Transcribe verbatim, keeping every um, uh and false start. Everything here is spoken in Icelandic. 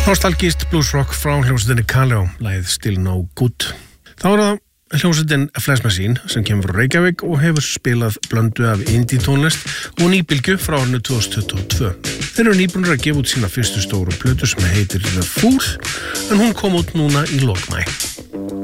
Nostalgist bluesrock frá hljómsveitinni Kaleo, lagið Still No Good. Þá er það hljómsveitin Flash Machine sem kemur frá Reykjavík og hefur spilað blöndu af indie tónlist og nýbylgju frá árinu tvö þúsund tuttugu og tvö. Þeir eru nýbúnir að gefa út sína fyrstu stóru plötu sem heitir The Fool, en hún kom út núna í lok maí.